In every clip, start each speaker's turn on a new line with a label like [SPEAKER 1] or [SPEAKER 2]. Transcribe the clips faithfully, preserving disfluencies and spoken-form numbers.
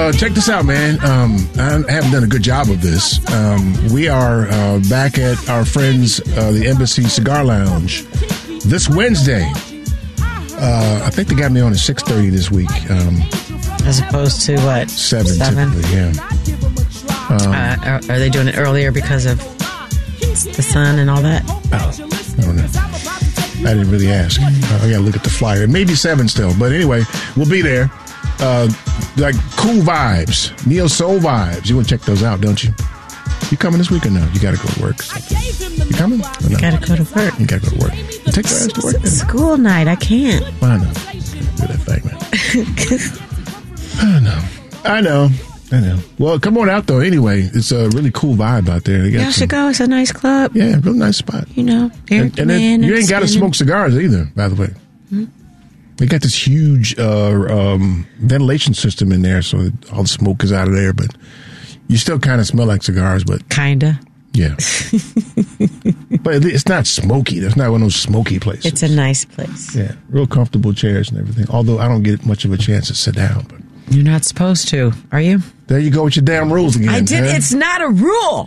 [SPEAKER 1] uh, check this out, man. Um, I haven't done a good job of this. Um, we are uh, back at our friends, uh, the Embassy Cigar Lounge, this Wednesday. Uh, I think they got me on at six thirty this week. Um,
[SPEAKER 2] As opposed to what?
[SPEAKER 1] Seven,
[SPEAKER 2] Seven?
[SPEAKER 1] typically, yeah. Um,
[SPEAKER 2] uh, are, are they doing it earlier because of the sun and all that?
[SPEAKER 1] Oh, I don't know. I didn't really ask. Uh, I got to look at the flyer. Maybe seven still. But anyway, we'll be there. Uh, like cool vibes. Neo Soul vibes. You want to check those out, don't you? You coming this week or no? You got to go to work. You coming? Or no?
[SPEAKER 2] Got to go to work.
[SPEAKER 1] You got to go to work. You take your ass to work. Then.
[SPEAKER 2] School night. I can't.
[SPEAKER 1] I know. Do that thing, man. I know. I know. I know. Well, come on out, though. Anyway, it's a really cool vibe out there. They got
[SPEAKER 2] Y'all
[SPEAKER 1] some,
[SPEAKER 2] should go. It's a nice club.
[SPEAKER 1] Yeah, real nice spot.
[SPEAKER 2] You know,
[SPEAKER 1] and, and then you ain't got to smoke cigars either, by the way. Hmm? They got this huge uh, um, ventilation system in there, so all the smoke is out of there, but you still kind of smell like cigars, but...
[SPEAKER 2] Kinda.
[SPEAKER 1] Yeah. But it's not smoky. It's not one of those smoky places.
[SPEAKER 2] It's a nice place.
[SPEAKER 1] Yeah, real comfortable chairs and everything, although I don't get much of a chance to sit down, but...
[SPEAKER 2] You're not supposed to, are you?
[SPEAKER 1] There you go with your damn rules again.
[SPEAKER 2] I did.
[SPEAKER 1] Huh?
[SPEAKER 2] It's not a rule.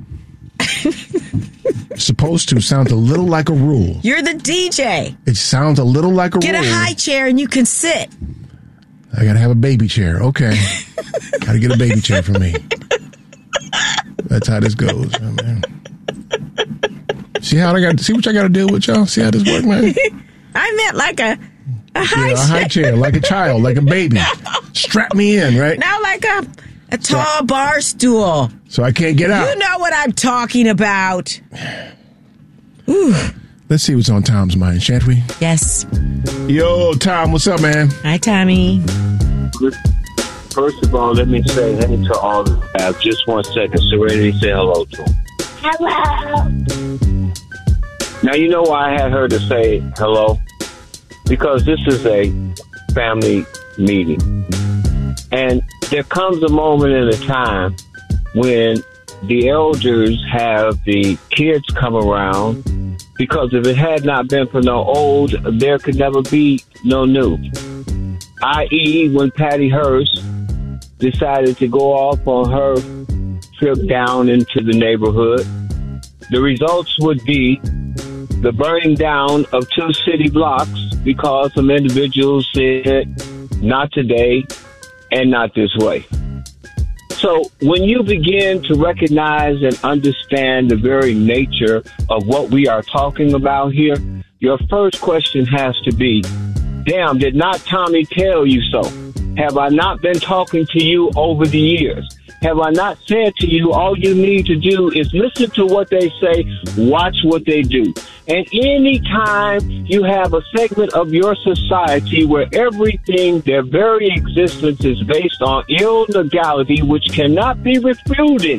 [SPEAKER 1] Supposed to sounds a little like a rule.
[SPEAKER 2] You're the D J.
[SPEAKER 1] It sounds a little like a
[SPEAKER 2] Get
[SPEAKER 1] rule.
[SPEAKER 2] Get a high chair and you can sit.
[SPEAKER 1] I gotta have a baby chair. Okay. Gotta get a baby chair for me. That's how this goes. Oh, man. See how I got? See what I got to deal with, y'all? See how this work, man?
[SPEAKER 2] I meant like a a high,
[SPEAKER 1] yeah, a high chair. chair, like a child, like a baby. Strap me in, right?
[SPEAKER 2] Now like a a tall so, bar stool.
[SPEAKER 1] So I can't get out.
[SPEAKER 2] You know what I'm talking about. Ooh.
[SPEAKER 1] Let's see what's on Tom's mind, shan't we?
[SPEAKER 2] Yes.
[SPEAKER 1] Yo, Tom, what's up, man?
[SPEAKER 2] Hi, Tommy.
[SPEAKER 3] First of all, let me say hey to all the staff. Just one second. Serenity, say hello to them.
[SPEAKER 4] Hello.
[SPEAKER 3] Now, you know why I had her to say hello? Because this is a family meeting. And there comes a moment in a time when the elders have the kids come around, because if it had not been for no old, there could never be no new. that is, when Patty Hearst decided to go off on her trip down into the neighborhood, the results would be the burning down of two city blocks because some individuals said, not today and not this way. So when you begin to recognize and understand the very nature of what we are talking about here, your first question has to be, damn, did not Tommy tell you so? Have I not been talking to you over the years? Have I not said to you, all you need to do is listen to what they say, watch what they do. And any time you have a segment of your society where everything, their very existence is based on illegality, which cannot be refuted,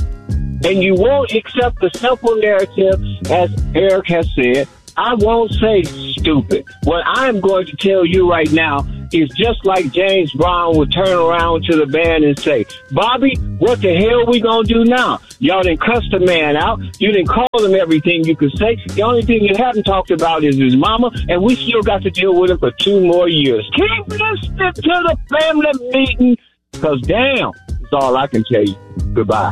[SPEAKER 3] and you won't accept the simple narrative, as Eric has said, I won't say stupid. What I'm going to tell you right now is just like James Brown would turn around to the band and say, Bobby, what the hell we gonna do now? Y'all done cussed the man out. You didn't call him everything you could say. The only thing you haven't talked about is his mama, and we still got to deal with him for two more years. Keep listening to the family meeting, because damn, that's all I can tell you. Goodbye.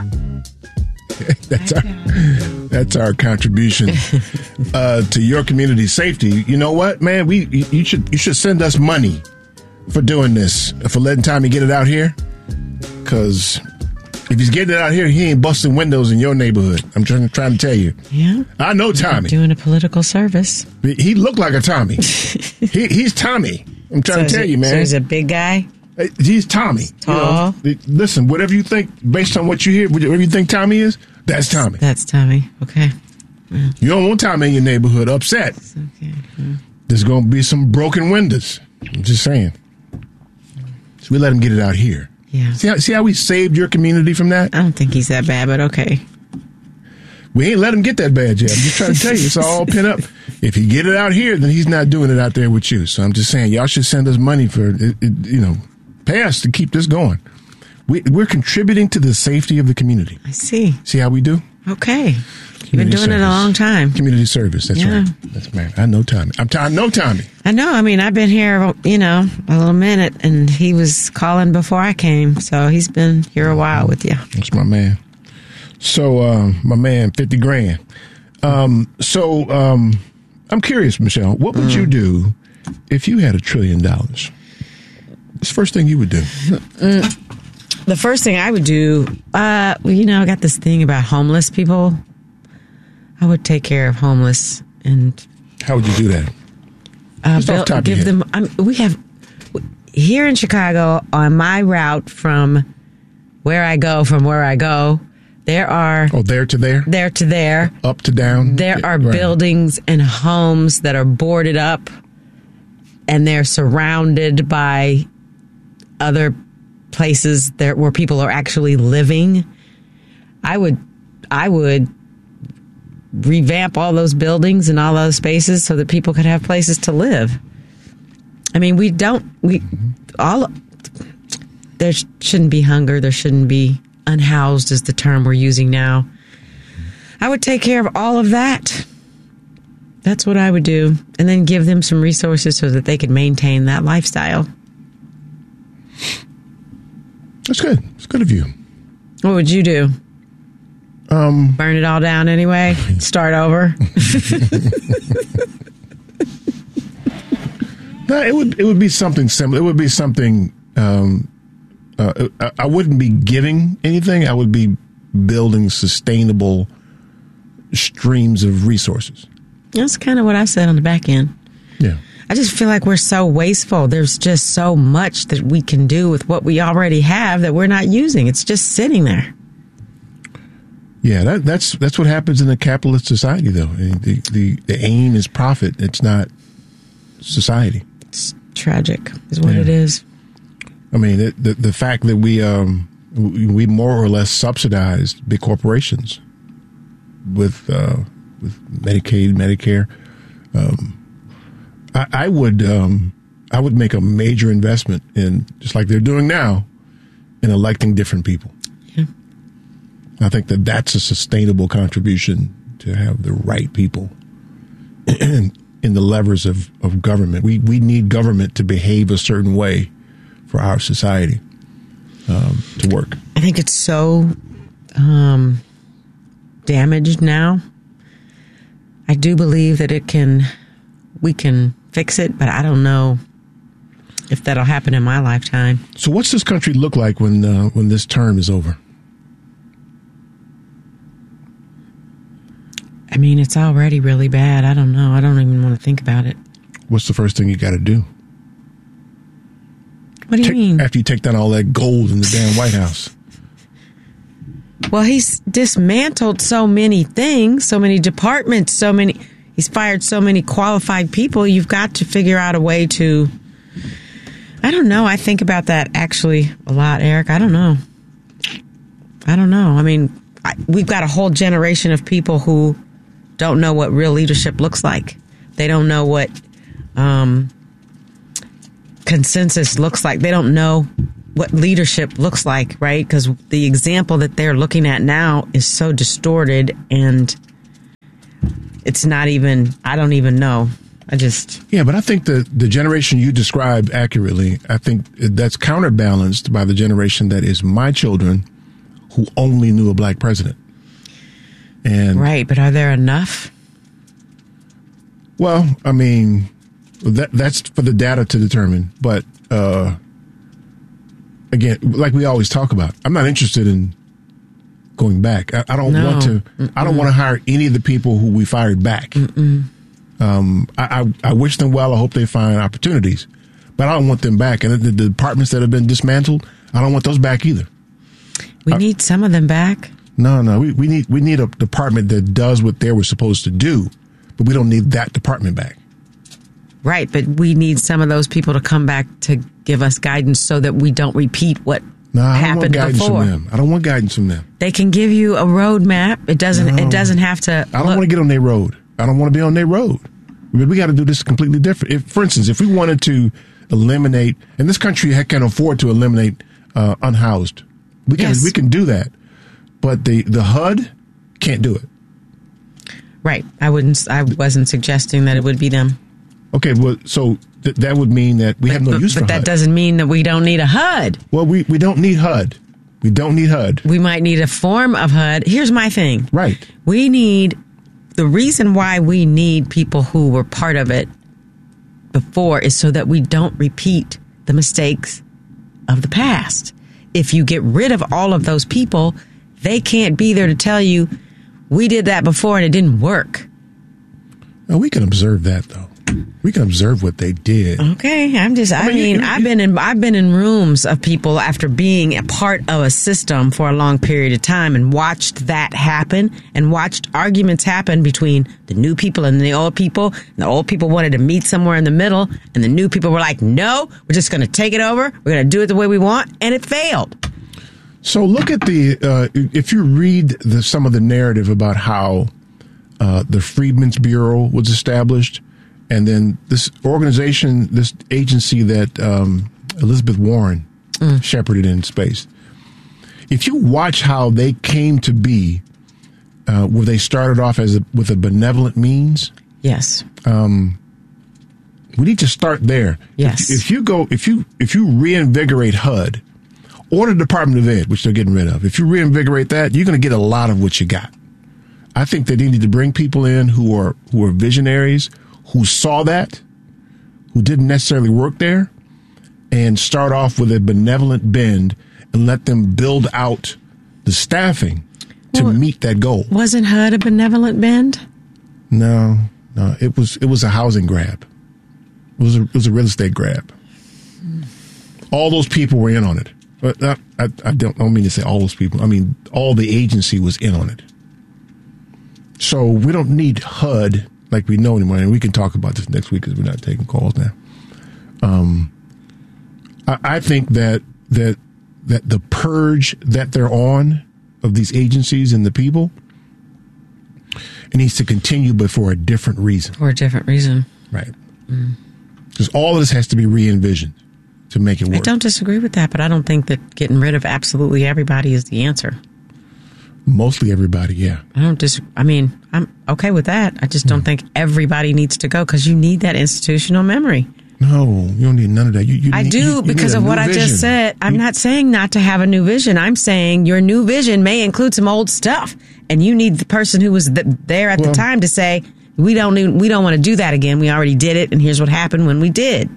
[SPEAKER 1] That's our that's our contribution uh, to your community safety. You know what, man? We you should you should send us money for doing this, for letting Tommy get it out here. Because if he's getting it out here, he ain't busting windows in your neighborhood. I'm trying trying to tell you.
[SPEAKER 2] Yeah,
[SPEAKER 1] I know Tommy
[SPEAKER 2] doing a political service.
[SPEAKER 1] He looked like a Tommy. he, he's Tommy. I'm trying
[SPEAKER 2] so
[SPEAKER 1] to tell you, man.
[SPEAKER 2] So he's a big guy.
[SPEAKER 1] He's Tommy.
[SPEAKER 2] Tall.
[SPEAKER 1] You know, listen, whatever you think, based on what you hear, whatever you think Tommy is, that's Tommy.
[SPEAKER 2] That's Tommy. Okay.
[SPEAKER 1] Yeah. You don't want Tommy in your neighborhood upset.
[SPEAKER 2] Okay. Yeah.
[SPEAKER 1] There's going to be some broken windows. I'm just saying. So we let him get it out here.
[SPEAKER 2] Yeah.
[SPEAKER 1] See how, see how we saved your community from that?
[SPEAKER 2] I don't think he's that bad, but okay.
[SPEAKER 1] We ain't let him get that bad yet. I'm just trying to tell you, it's all pent up. If he get it out here, then he's not doing it out there with you. So I'm just saying, y'all should send us money for, it, it, you know, pay us to keep this going. We, we're contributing to the safety of the community.
[SPEAKER 2] I see.
[SPEAKER 1] See how we do?
[SPEAKER 2] Okay. You've been doing
[SPEAKER 1] service.
[SPEAKER 2] it a long time.
[SPEAKER 1] Community service. That's
[SPEAKER 2] Yeah.
[SPEAKER 1] right. That's right. I know Tommy. I'm t- I know Tommy.
[SPEAKER 2] I know. I mean, I've been here, you know, a little minute, and he was calling before I came. So he's been here a while with you.
[SPEAKER 1] That's my man. So, uh, my man, fifty grand. Um, so, um, I'm curious, Michelle, what would
[SPEAKER 2] Mm.
[SPEAKER 1] you do if you had a trillion dollars? What's the first thing you would do?
[SPEAKER 2] Mm. The first thing I would do, uh, well, you know, I got this thing about homeless people. I would take care of homeless and
[SPEAKER 1] How would you do that?
[SPEAKER 2] uh,
[SPEAKER 1] Just off the top of
[SPEAKER 2] give
[SPEAKER 1] your
[SPEAKER 2] them. I mean, we have here in Chicago on my route from where I go, from where I go. There are
[SPEAKER 1] Oh, there to there?
[SPEAKER 2] there to there.
[SPEAKER 1] Up to down?
[SPEAKER 2] There
[SPEAKER 1] Yeah,
[SPEAKER 2] are
[SPEAKER 1] right.
[SPEAKER 2] buildings and homes that are boarded up, and they're surrounded by other places there where people are actually living. I would, I would revamp all those buildings and all those spaces so that people could have places to live. I mean, we don't, we all, there shouldn't be hunger. There shouldn't be unhoused is the term we're using now. I would take care of all of that. That's what I would do. And then give them some resources so that they could maintain that lifestyle.
[SPEAKER 1] That's good. It's good of you.
[SPEAKER 2] What would you do?
[SPEAKER 1] Um,
[SPEAKER 2] Burn it all down anyway? Start over?
[SPEAKER 1] no, it would it would be something similar. It would be something. Um, uh, I, I wouldn't be giving anything. I would be building sustainable streams of resources.
[SPEAKER 2] That's kind of what I said on the back end.
[SPEAKER 1] Yeah.
[SPEAKER 2] I just feel like we're so wasteful. There's just so much that we can do with what we already have that we're not using. It's just sitting there.
[SPEAKER 1] Yeah, that, that's that's what happens in a capitalist society, though. The, the the aim is profit. It's not society.
[SPEAKER 2] It's tragic, is what
[SPEAKER 1] Yeah.
[SPEAKER 2] it is.
[SPEAKER 1] I mean, the the, the fact that we um we we more or less subsidized big corporations with uh, with Medicaid, Medicare. Um, I, I would um, I would make a major investment in, just like they're doing now, in electing different people.
[SPEAKER 2] Yeah.
[SPEAKER 1] I think that that's a sustainable contribution to have the right people in, in the levers of, of government. We we need government to behave a certain way for our society um, to work.
[SPEAKER 2] I think it's so um, damaged now. I do believe that it can, we can fix it, but I don't know if that'll happen in my lifetime.
[SPEAKER 1] So, what's this country look like when uh, when this term is over?
[SPEAKER 2] I mean, it's already really bad. I don't know. I don't even want to think about it.
[SPEAKER 1] What's the first thing you got to do?
[SPEAKER 2] What do you
[SPEAKER 1] Take-
[SPEAKER 2] mean?
[SPEAKER 1] After you take down all that gold in the damn White House.
[SPEAKER 2] Well, he's dismantled so many things, so many departments, so many. He's fired so many qualified people. You've got to figure out a way to. I don't know. I think about that actually a lot, Eric. I don't know. I don't know. I mean, I, we've got a whole generation of people who don't know what real leadership looks like. They don't know what um, consensus looks like. They don't know what leadership looks like, right? Because the example that they're looking at now is so distorted, and it's not even, I don't even know. I just...
[SPEAKER 1] Yeah, but I think the, the generation you described accurately, I think that's counterbalanced by the generation that is my children who only knew a black president. And
[SPEAKER 2] Right, but are there enough?
[SPEAKER 1] Well, I mean, that that's for the data to determine. But uh, again, like we always talk about, I'm not interested in going back. I, I don't
[SPEAKER 2] No.
[SPEAKER 1] want to.
[SPEAKER 2] Mm-mm.
[SPEAKER 1] I don't want to hire any of the people who we fired back. Um, I, I I wish them well. I hope they find opportunities, but I don't want them back. And the, the departments that have been dismantled, I don't want those back either.
[SPEAKER 2] We
[SPEAKER 1] Uh,
[SPEAKER 2] need some of them back.
[SPEAKER 1] No, no, we, we need we need a department that does what they were supposed to do, but we don't need that department back.
[SPEAKER 2] Right, but we need some of those people to come back to give us guidance so that we don't repeat what
[SPEAKER 1] No, I don't want
[SPEAKER 2] happened
[SPEAKER 1] guidance
[SPEAKER 2] before.
[SPEAKER 1] from them. I don't want guidance from them.
[SPEAKER 2] They can give you a roadmap. It doesn't.
[SPEAKER 1] No.
[SPEAKER 2] It doesn't have to.
[SPEAKER 1] I don't want to get on their road. I don't want to be on their road. I mean, we got to do this completely different. If, for instance, if we wanted to eliminate, and this country can afford to eliminate uh, unhoused, we can
[SPEAKER 2] Yes.
[SPEAKER 1] we can do that. But the the H U D can't do it.
[SPEAKER 2] Right. I wouldn't. I wasn't suggesting that it would be them.
[SPEAKER 1] Okay. Well, so th- that would mean that we
[SPEAKER 2] but,
[SPEAKER 1] have no
[SPEAKER 2] but,
[SPEAKER 1] use
[SPEAKER 2] but
[SPEAKER 1] for
[SPEAKER 2] that
[SPEAKER 1] H U D.
[SPEAKER 2] doesn't mean that we don't need a H U D.
[SPEAKER 1] Well, we, we don't need H U D. We don't need H U D.
[SPEAKER 2] We might need a form of H U D. Here's my thing.
[SPEAKER 1] Right.
[SPEAKER 2] We need the reason why we need people who were part of it before is so that we don't repeat the mistakes of the past. If you get rid of all of those people, they can't be there to tell you we did that before and it didn't work.
[SPEAKER 1] Now, we can observe that, though. We can observe what they did.
[SPEAKER 2] Okay, I'm just. I,
[SPEAKER 1] I mean,
[SPEAKER 2] mean,
[SPEAKER 1] you- you-
[SPEAKER 2] I've been in. I've been in rooms of people after being a part of a system for a long period of time and watched that happen and watched arguments happen between the new people and the old people. And the old people wanted to meet somewhere in the middle, and the new people were like, "No, we're just going to take it over. We're going to do it the way we want," and it failed.
[SPEAKER 1] So look at the, uh, if you read the, some of the narrative about how uh, the Freedmen's Bureau was established, and then this organization, this agency that um, Elizabeth Warren mm. shepherded in space. If you watch how they came to be, uh, where they started off as a, with a benevolent means.
[SPEAKER 2] Yes.
[SPEAKER 1] Um, we need to start there.
[SPEAKER 2] Yes.
[SPEAKER 1] If, if you go, if you if you reinvigorate H U D, or the Department of Ed, which they're getting rid of, if you reinvigorate that, you're going to get a lot of what you got. I think that they need to bring people in who are who are visionaries, who saw that, who didn't necessarily work there, and start off with a benevolent bend and let them build out the staffing to
[SPEAKER 2] Well,
[SPEAKER 1] meet that goal.
[SPEAKER 2] Wasn't H U D a benevolent bend?
[SPEAKER 1] No, no, it was it was a housing grab. It was a, it was a real estate grab. All those people were in on it. But I, I, I don't, I don't mean to say all those people. I mean, all the agency was in on it. So we don't need H U D like we know anymore. And we can talk about this next week because we're not taking calls now. Um, I, I think that that that the purge that they're on of these agencies and the people, it needs to continue, but for a different reason.
[SPEAKER 2] For a different reason.
[SPEAKER 1] Right. Because all of this has to be re-envisioned to make it work.
[SPEAKER 2] I don't disagree with that, but I don't think that getting rid of absolutely everybody is the answer.
[SPEAKER 1] Mostly everybody, yeah.
[SPEAKER 2] I don't dis. I mean, I'm okay with that. I just don't think everybody needs to go because you need that institutional memory.
[SPEAKER 1] No, you don't need none of that. You, you
[SPEAKER 2] I
[SPEAKER 1] need,
[SPEAKER 2] do
[SPEAKER 1] you- you
[SPEAKER 2] because
[SPEAKER 1] need a
[SPEAKER 2] of what
[SPEAKER 1] new
[SPEAKER 2] I
[SPEAKER 1] vision.
[SPEAKER 2] just said. I'm
[SPEAKER 1] You-
[SPEAKER 2] not saying not to have a new vision. I'm saying your new vision may include some old stuff, and you need the person who was th- there at
[SPEAKER 1] Well-
[SPEAKER 2] the time to say, "We don't need, we don't want to do that again. We already did it, and here's what happened when we did."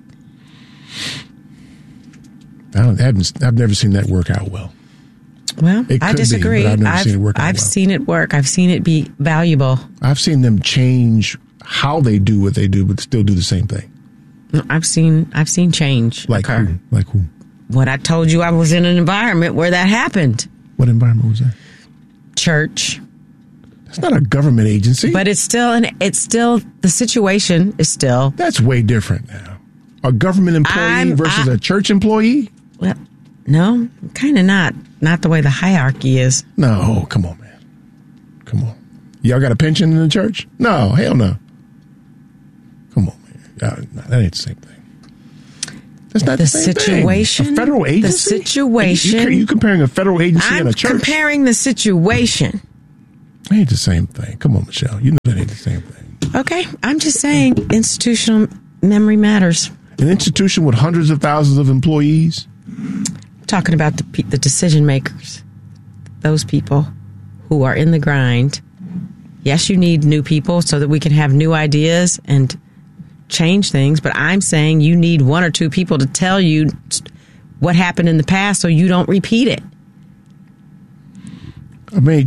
[SPEAKER 1] I don't, I haven't, I've never seen that work out well.
[SPEAKER 2] Well,
[SPEAKER 1] It
[SPEAKER 2] I
[SPEAKER 1] could be,
[SPEAKER 2] disagree.
[SPEAKER 1] but I've never
[SPEAKER 2] I've,
[SPEAKER 1] seen it work out
[SPEAKER 2] I've
[SPEAKER 1] well.
[SPEAKER 2] seen it work. I've seen it be valuable.
[SPEAKER 1] I've seen them change how they do what they do, but still do the same thing.
[SPEAKER 2] I've seen I've seen change
[SPEAKER 1] Like
[SPEAKER 2] occur.
[SPEAKER 1] who? Like who?
[SPEAKER 2] What I told you, I was in an environment where that happened.
[SPEAKER 1] What environment was that?
[SPEAKER 2] Church.
[SPEAKER 1] That's not a government agency.
[SPEAKER 2] But it's still an it's still the situation is still
[SPEAKER 1] That's way different now. A government employee
[SPEAKER 2] I'm-
[SPEAKER 1] versus
[SPEAKER 2] I-
[SPEAKER 1] a church employee?
[SPEAKER 2] well no, kind of not. Not the way the hierarchy is.
[SPEAKER 1] No, come on, man. Come on. Y'all got a pension in the church? No, hell no. Come on, man. Y'all- no, that ain't the same thing. That's not the,
[SPEAKER 2] The
[SPEAKER 1] same
[SPEAKER 2] situation-
[SPEAKER 1] thing. A federal
[SPEAKER 2] the
[SPEAKER 1] agency?
[SPEAKER 2] situation-
[SPEAKER 1] You, you, you comparing a federal agency
[SPEAKER 2] I'm
[SPEAKER 1] and a church?
[SPEAKER 2] comparing the situation.
[SPEAKER 1] It ain't the same thing. Come on, Michelle. You know that ain't the same thing.
[SPEAKER 2] Okay, I'm just saying institutional memory matters.
[SPEAKER 1] An institution with hundreds of thousands of employees?
[SPEAKER 2] Talking about the pe- the decision makers, those people who are in the grind. Yes, you need new people so that we can have new ideas and change things. But I'm saying you need one or two people to tell you what happened in the past so you don't repeat it.
[SPEAKER 1] I mean,